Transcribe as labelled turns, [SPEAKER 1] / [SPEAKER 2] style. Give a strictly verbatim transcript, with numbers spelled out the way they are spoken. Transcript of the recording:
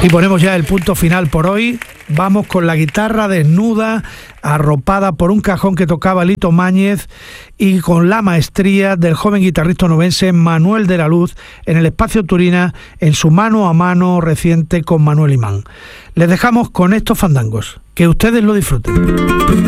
[SPEAKER 1] Y ponemos ya el punto final por hoy. Vamos con la guitarra desnuda, arropada por un cajón que tocaba Lito Máñez y con la maestría del joven guitarrista onubense Manuel de la Luz en el Espacio Turina en su mano a mano reciente con Manuel Imán. Les dejamos con estos fandangos. Que ustedes lo disfruten.